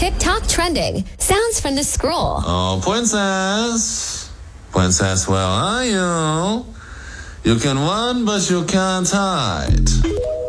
TikTok trending. Sounds from the scroll. Oh, Princess. Princess, where are you? You can run, but you can't hide.